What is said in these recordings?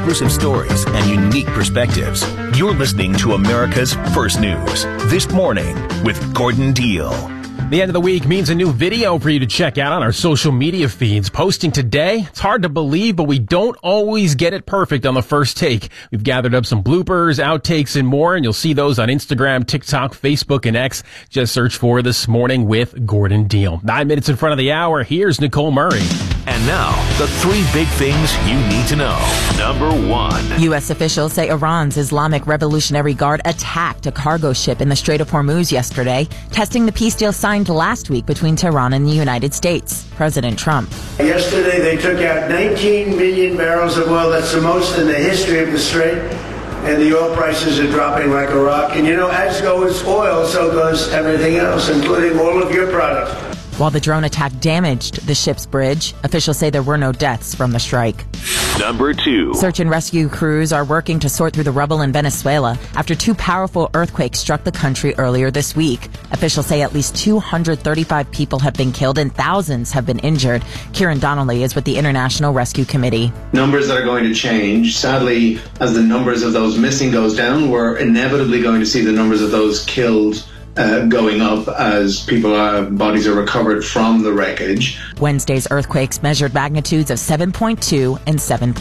exclusive stories, and unique perspectives. You're listening to America's First News This Morning with Gordon Deal. The end of the week means a new video for you to check out on our social media feeds. Posting today, it's hard to believe, but we don't always get it perfect on the first take. We've gathered up some bloopers, outtakes, and more, and you'll see those on Instagram, TikTok, Facebook, and X. Just search for This Morning with Gordon Deal. 9 minutes in front of the hour, here's Nicole Murray. And now, the three big things you need to know. Number one. U.S. officials say Iran's Islamic Revolutionary Guard attacked a cargo ship in the Strait of Hormuz yesterday, testing the peace deal signed last week between Tehran and the United States. President Trump. Yesterday, they took out 19 million barrels of oil. That's the most in the history of the Strait. And the oil prices are dropping like a rock. And you know, as goes oil, so goes everything else, including all of your products. While the drone attack damaged the ship's bridge, officials say there were no deaths from the strike. Number two. Search and rescue crews are working to sort through the rubble in Venezuela after two powerful earthquakes struck the country earlier this week. Officials say at least 235 people have been killed and thousands have been injured. Kieran Donnelly is with the International Rescue Committee. Numbers that are going to change. Sadly, as the numbers of those missing goes down, we're inevitably going to see the numbers of those killed going up as bodies are recovered from the wreckage. Wednesday's earthquakes measured magnitudes of 7.2 and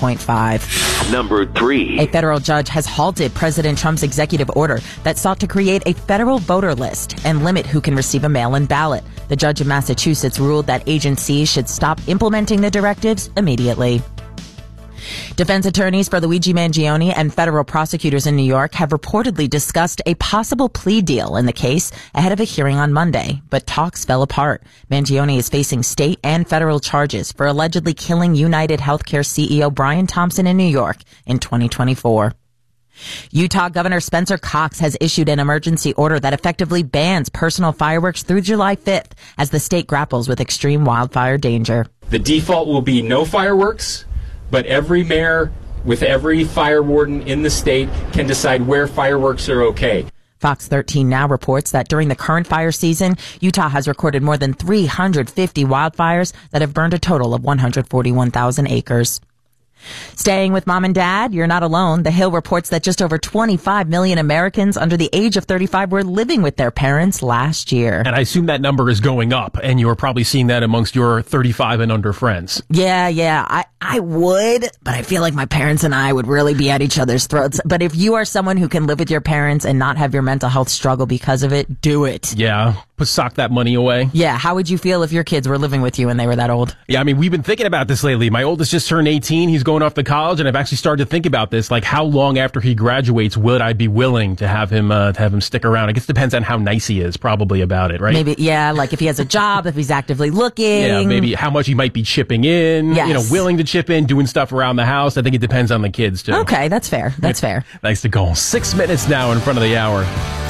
7.5. Number three. A federal judge has halted President Trump's executive order that sought to create a federal voter list and limit who can receive a mail-in ballot. The judge of Massachusetts ruled that agencies should stop implementing the directives immediately. Defense attorneys for Luigi Mangione and federal prosecutors in New York have reportedly discussed a possible plea deal in the case ahead of a hearing on Monday, but talks fell apart. Mangione is facing state and federal charges for allegedly killing United Healthcare CEO Brian Thompson in New York in 2024. Utah Governor Spencer Cox has issued an emergency order that effectively bans personal fireworks through July 5th as the state grapples with extreme wildfire danger. The default will be no fireworks, but every mayor with every fire warden in the state can decide where fireworks are okay. Fox 13 now reports that during the current fire season, Utah has recorded more than 350 wildfires that have burned a total of 141,000 acres. Staying with mom and dad, you're not alone. The Hill reports that just over 25 million Americans under the age of 35 were living with their parents last year. And I assume that number is going up, and you're probably seeing that amongst your 35 and under friends. Yeah. I would, but I feel like my parents and I would really be at each other's throats. But if you are someone who can live with your parents and not have your mental health struggle because of it, do it. Yeah, sock that money away. Yeah, how would you feel if your kids were living with you when they were that old? Yeah, I mean, we've been thinking about this lately. My oldest just turned 18. He's going off to college, and I've actually started to think about this. Like, how long after he graduates would I be willing to have him stick around? I guess it depends on how nice he is, probably, about it, right? Maybe, yeah, like if he has a job, if he's actively looking. Yeah, maybe how much he might be chipping in, yes. Willing to chip in, doing stuff around the house. I think it depends on the kids, too. Okay, that's fair. That's fair. Nice to go. 6 minutes now in front of the hour.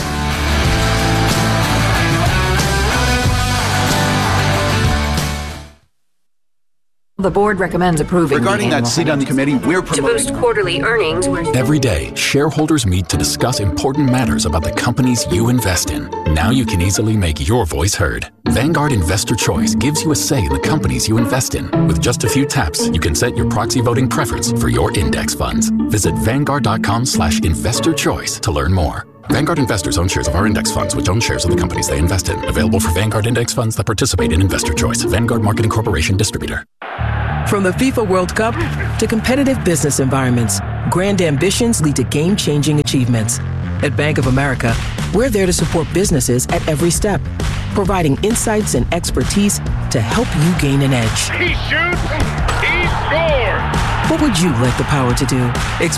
The board recommends approving. Regarding that seat on the committee, we're promoting. To boost quarterly earnings. Every day, shareholders meet to discuss important matters about the companies you invest in. Now you can easily make your voice heard. Vanguard Investor Choice gives you a say in the companies you invest in. With just a few taps, you can set your proxy voting preference for your index funds. Visit Vanguard.com/investorchoice to learn more. Vanguard investors own shares of our index funds, which own shares of the companies they invest in. Available for Vanguard index funds that participate in Investor Choice. Vanguard Marketing Corporation Distributor. From the FIFA World Cup to competitive business environments, grand ambitions lead to game-changing achievements. At Bank of America, we're there to support businesses at every step, providing insights and expertise to help you gain an edge. He shoots, he scores! What would you like the power to do?